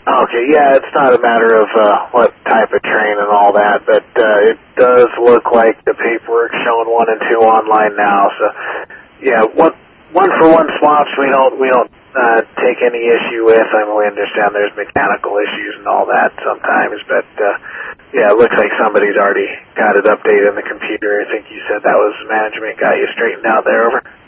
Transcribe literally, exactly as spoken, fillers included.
Okay, yeah, it's not a matter of uh, what type of train and all that, but uh, it does look like the paperwork's showing one and two online now. So, yeah, one one for one swaps we don't we don't uh, take any issue with. I mean, we understand there's mechanical issues and all that sometimes, but uh, yeah, it looks like somebody's already got it updated in the computer. I think you said that was management got you straightened out there. Over.